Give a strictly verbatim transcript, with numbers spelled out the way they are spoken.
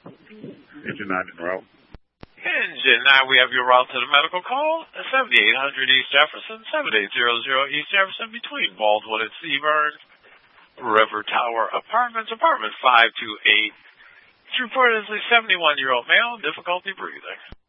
Engine nine en route. Engine nine, we have your route to the medical call, seventy-eight hundred East Jefferson, seven eight zero zero East Jefferson, between Baldwin and Seaburn, River Tower Apartments, apartment five two eight. It's reported as a seventy-one-year-old male, difficulty breathing.